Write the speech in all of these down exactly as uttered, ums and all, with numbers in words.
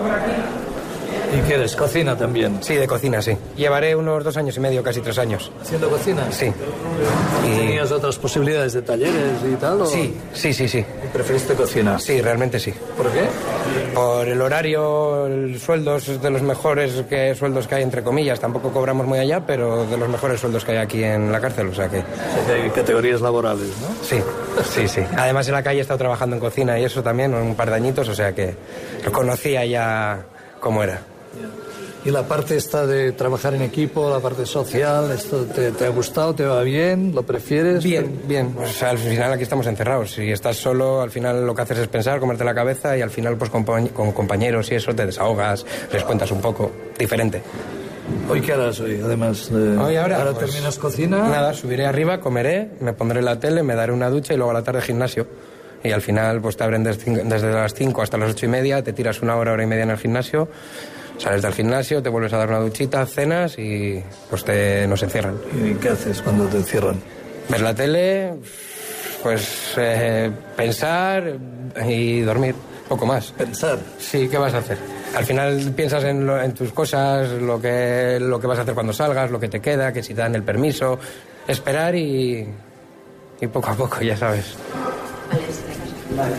¿Y qué eres? ¿Cocina también? Sí, de cocina, sí. Llevaré unos dos años y medio, casi tres años. ¿Haciendo cocina? Sí. ¿Y tenías otras posibilidades de talleres y tal? ¿o? Sí, sí, sí, sí. ¿Y preferiste cocina? Sí, realmente sí. ¿Por qué? Por el horario, el sueldo es de los mejores que, sueldos que hay, entre comillas. Tampoco cobramos muy allá, pero de los mejores sueldos que hay aquí en la cárcel, o sea que... O sea que hay categorías laborales, ¿no? Sí, sí, sí. Además en la calle he estado trabajando en cocina y eso también, un par de añitos, o sea que lo conocía ya cómo era. ¿Y la parte esta de trabajar en equipo, la parte social, esto te, te ha gustado, te va bien, lo prefieres? Bien, bien. O sea, al final aquí estamos encerrados. Si estás solo, al final lo que haces es pensar, comerte la cabeza y al final pues con, con compañeros y eso te desahogas, les cuentas un poco. Diferente. ¿Hoy qué harás hoy? Además de... Hoy ahora, ahora pues, terminas cocina. Nada, subiré arriba, comeré, me pondré la tele, me daré una ducha y luego a la tarde gimnasio. Y al final pues te abren desde, desde las cinco hasta las ocho y media, te tiras una hora, hora y media en el gimnasio. Sales del gimnasio, te vuelves a dar una duchita, cenas y pues te nos encierran. ¿Y qué haces cuando te encierran? Ver la tele, pues eh, pensar y dormir, poco más. ¿Pensar? Sí, ¿qué vas a hacer? Al final piensas en, lo, en tus cosas, lo que, lo que vas a hacer cuando salgas, lo que te queda, que si te dan el permiso, esperar y, y poco a poco, ya sabes. Vale.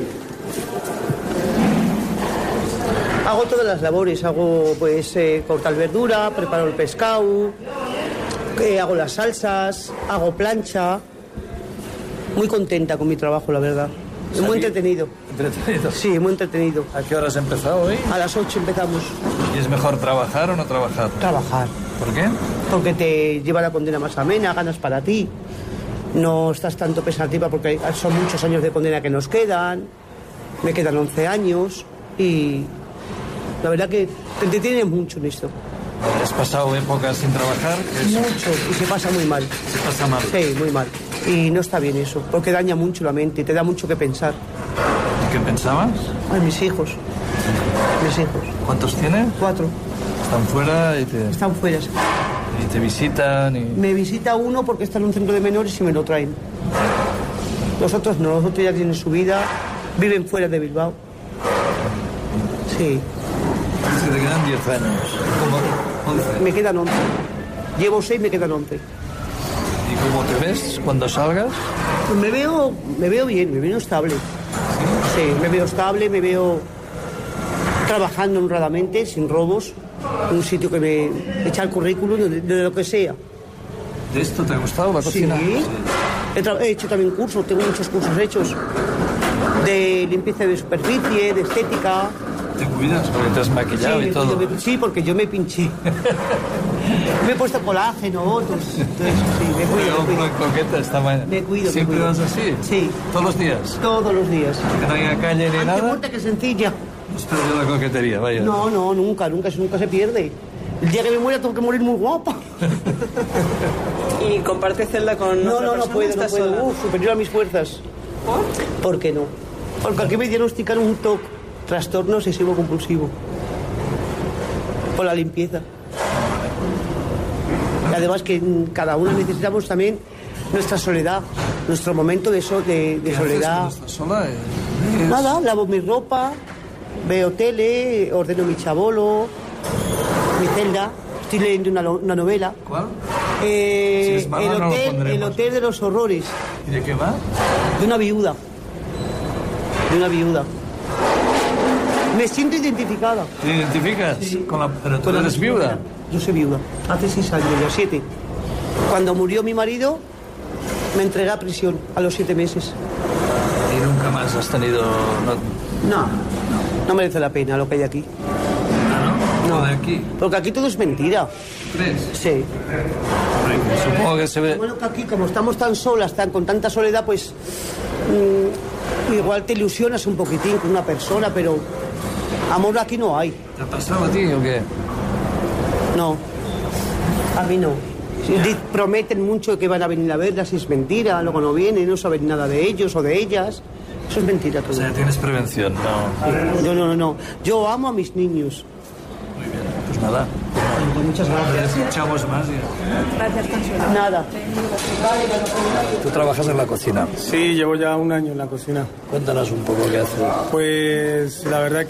Hago todas las labores, hago pues eh, cortar verdura, preparo el pescado, eh, hago las salsas, hago plancha. Muy contenta con mi trabajo, la verdad. Es muy entretenido. ¿Entretenido? Sí, muy entretenido. ¿A qué hora has empezado hoy? A las ocho empezamos. ¿Y es mejor trabajar o no trabajar? Trabajar. ¿Por qué? Porque te lleva la condena más amena, ganas para ti. No estás tanto pensativa porque son muchos años de condena que nos quedan. Me quedan once años y... La verdad que te entretienes mucho en esto. ¿Has pasado épocas sin trabajar? ¿Eso? Mucho, y se pasa muy mal. Se pasa mal. Sí, muy mal. Y no está bien eso, porque daña mucho la mente y te da mucho que pensar. ¿Y qué pensabas? Ay, mis hijos. Mis hijos. ¿Cuántos tienes? Cuatro. Están fuera y te... Están fuera. Y te visitan y... Me visita uno porque está en un centro de menores y me lo traen. Los otros no, los otros ya tienen su vida, viven fuera de Bilbao. Sí. Te quedan diez años. ¿Cómo? once. Me quedan once. Llevo seis, me quedan once. ¿Y cómo te ves cuando salgas? Pues me veo, me veo bien, me veo estable. Sí, me veo estable, me veo trabajando honradamente, sin robos, en un sitio que me echa el currículum de, de lo que sea. ¿De esto te ha gustado la cocina? Sí. Sí. He, tra- he hecho también cursos, tengo muchos cursos hechos de limpieza de superficie, de estética. ¿Te cuidas? Porque te has maquillado Sí, y todo. yo me- sí, porque yo me pinché. Me he puesto colágeno, otros. Entonces, sí, me cuido, Yo me muy cuido. coqueta esta mañana. Me cuido, me ¿Siempre cuido. vas así? Sí. ¿Todos los días? Todos los días. Que no haya calle ni Ante nada. muerte que sencilla. Has perdido la coquetería, vaya. No, no, nunca, nunca, eso nunca se pierde. El día que me muera tengo que morir muy guapa. ¿Y comparte celda con No, otra no, no persona? puedo, no ¿Estás puedo. sola? Uf, superior a mis fuerzas. ¿Por? ¿Por qué no? Porque aquí me diagnosticaron un T O C, trastorno obsesivo compulsivo. Por la limpieza. Y además que cada uno necesitamos también nuestra soledad, nuestro momento de, so- de, de ¿Qué soledad. haces cuando estás sola? Eh, es- Nada, lavo mi ropa, veo tele, ordeno mi chabolo, mi celda, estoy leyendo una, una novela. ¿Cuál? Eh, Si es mala, el, no lo hotel, pondremos. el hotel de los horrores, ¿Y de qué va? de una viuda. De una viuda. Me siento identificada. ¿Te identificas? Con la... Pero tú Con la eres viuda. novela. Yo soy viuda. Hace seis años, ya siete. Cuando murió mi marido, me entregué a prisión a los siete meses. Y nunca más has tenido... No, No, no merece la pena lo que hay aquí. no, de aquí. Porque aquí todo es mentira. ¿Crees? Sí. Supongo que se ve... Bueno, que aquí, como estamos tan solas, tan, con tanta soledad, pues mm, igual te ilusionas un poquitín con una persona, pero amor aquí no hay. ¿Te ha pasado a ti o qué? No, a mí no. Di- Prometen mucho que van a venir a verlas y es mentira, luego no vienen, no saben nada de ellos o de ellas. Eso es mentira O todo. sea, tienes prevención, ¿no? No, no, no, no. Yo amo a mis niños. Muy bien. Pues nada. Muchas gracias. Escuchamos más ya. Gracias, Consuelo. Nada. Tú trabajas en la cocina. Sí, llevo ya un año en la cocina. Cuéntanos un poco qué haces. Pues la verdad